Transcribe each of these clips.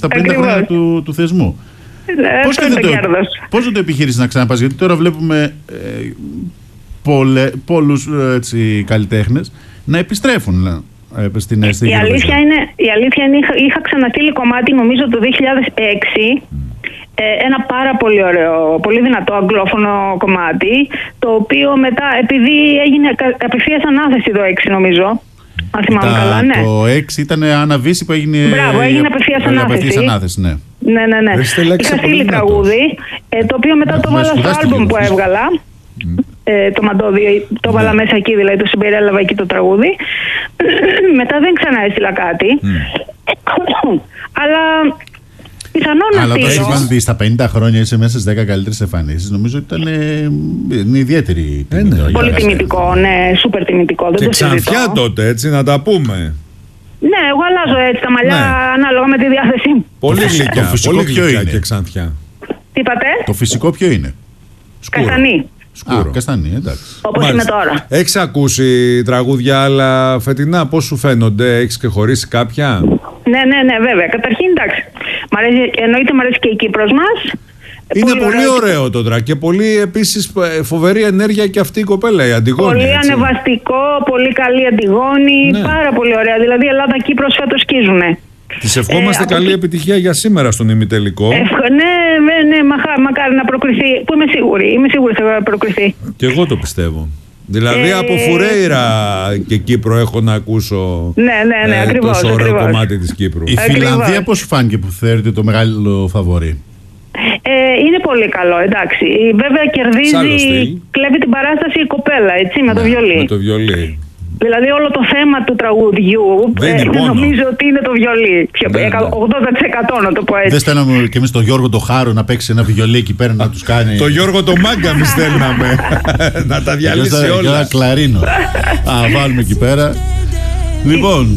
στα 50 χρόνια του θεσμού. Πώς δεν το επιχείρησες να ξαναπάς? Γιατί τώρα βλέπουμε πολλούς καλλιτέχνες να επιστρέφουν στην η αλήθεια είναι είχα ξαναστείλει κομμάτι νομίζω το 2006, ένα πάρα πολύ ωραίο, πολύ δυνατό αγγλόφωνο κομμάτι, το οποίο μετά, επειδή έγινε απευθείας ανάθεση το 6 νομίζω, αν θυμάμαι καλά, ναι. Το 6 ήταν αναβίση που έγινε. Μπράβο, έγινε απευθείας ανάθεση, ναι. Ναι. Είχα στείλει τραγούδι, το οποίο μετά το βάλα στο άλμπουμ που έβγαλα. Το Μαντόδι, το βάλα μέσα εκεί, δηλαδή το συμπεριέλαβα εκεί το τραγούδι. Μετά δεν ξανά έστειλα κάτι. Αλλά πιθανόν να στείλω. Αλλά όταν είπαν στα 50 χρόνια είσαι μέσα στις 10 καλύτερες εμφανίσεις, νομίζω ότι είναι ιδιαίτερη τιμή. Πολύ τιμητικό, ναι, σούπερ τιμητικό. Και Ξανθιά τότε, έτσι να τα πούμε. Ναι, εγώ αλλάζω έτσι τα μαλλιά ανάλογα με τη διάθεσή μου. Πολύ γλυκιά. Το φυσικό ποιο είναι? Και Ξανθιά. Τι είπατε? Το φυσικό ποιο είναι? Καστανή. Καστανή, εντάξει. Όπως είμαι τώρα. Έχεις ακούσει τραγούδια άλλα φετινά? Πώς σου φαίνονται? Έχεις και χωρίσει κάποια? Ναι, βέβαια. Καταρχήν, εντάξει. Εννοείται μου αρέσει και η Κύπρος μας. Είναι πολύ ωραίο το και πολύ επίσης φοβερή ενέργεια και αυτή η κοπέλα, η Αντιγόνη. Πολύ ανεβαστικό, πολύ καλή Αντιγόνη. Ναι. Πάρα πολύ ωραία. Δηλαδή Ελλάδα-Κύπρος φέτος σκίζουνε. Της ευχόμαστε καλή επιτυχία για σήμερα στον ημιτελικό. Ναι, μακάρι να προκριθεί. Που είμαι σίγουρη θα προκριθεί. Και εγώ το πιστεύω. Δηλαδή από Φουρέιρα και Κύπρο έχω να ακούσω ακριβώς, τόσο ωραίο κομμάτι της Κύπρου. Η Φιλανδία πώς σου φάνηκε που θεωρείται το μεγάλο φαβορί? Είναι πολύ καλό, εντάξει. Βέβαια κερδίζει, κλέβει την παράσταση η κοπέλα, έτσι, με το βιολί. Με το βιολί. Δηλαδή όλο το θέμα του τραγουδιού νομίζω ότι είναι το βιολί. 80% να το πω έτσι. Δεν στέλναμε και εμείς τον Γιώργο το Χάρο να παίξει ένα βιολί εκεί πέρα να τους κάνει. Το Γιώργο το Μάγκα μη στέλναμε. Να τα διαλύσει όλα. Και ένα κλαρίνο. Βάλουμε εκεί πέρα. Λοιπόν.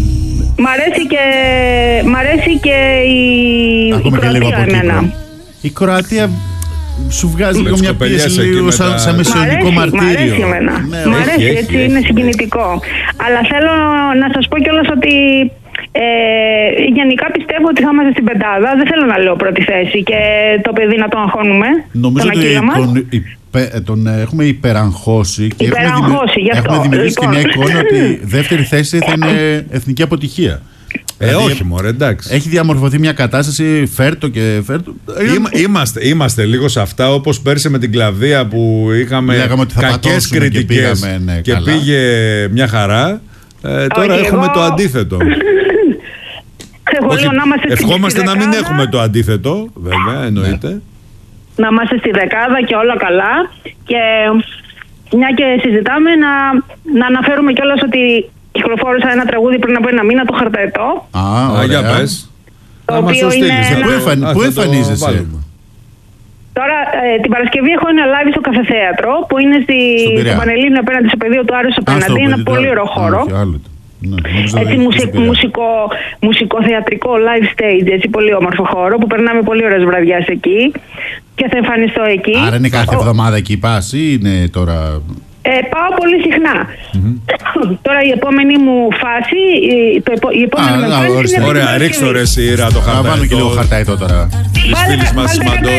Μ' αρέσει και η Κροατία εμένα. Η Κροατία σου βγάζει λίγο μια πίεση, λίγο σαν μεσαιωνικό μαρτύριο. Μ' αρέσει, έτσι είναι συγκινητικό. Αλλά θέλω να σας πω κιόλας ότι γενικά πιστεύω ότι θα είμαστε στην πεντάδα. Δεν θέλω να λέω πρώτη θέση και το παιδί να τον αγχώνουμε. Νομίζω ότι τον έχουμε υπεραγχώσει και έχουμε δημιουργήσει και μια εικόνα ότι δεύτερη θέση θα είναι εθνική αποτυχία. Όχι μωρέ, εντάξει. Έχει διαμορφωθεί μια κατάσταση, φέρτο και φέρτο. Είμαστε λίγο σε αυτά, όπως πέρσι με την Κλαβδία που είχαμε κακές κριτικές και πήγε μια χαρά. Τώρα έχουμε το αντίθετο. Ευχόμαστε να μην έχουμε το αντίθετο, βέβαια, εννοείται. Να είμαστε στη δεκάδα και όλα καλά. Και μια και συζητάμε, να αναφέρουμε κιόλας ότι κυκλοφόρησα ένα τραγούδι πριν από ένα μήνα, το Χαρταετό. Για πες. Το οποίο είναι Πού εμφανίζεσαι? Τώρα την Παρασκευή έχω ένα live στο Καφεθέατρο που είναι στο Πανελλήνιο απέναντι στο πεδίο του Άρης απέναντι. Ένα πολύ ωραίο χώρο. Έτσι μουσικοθεατρικό live stage, έτσι πολύ όμορφο χώρο που περνάμε πολύ ωραίες βραδιάς εκεί και θα εμφανιστώ εκεί. Άρα είναι κάθε εβδομάδα εκεί πας ή είναι τώρα? Πάω πολύ συχνά. Τώρα η επόμενη μου φάση, η επόμενη μου εμφάνιση είναι... Ωραία, ρίξτε ρε σειρά το Χαρταετό. Θα βάλω και λίγο Χαρταετό τώρα. Της φίλης μας Μαντώ.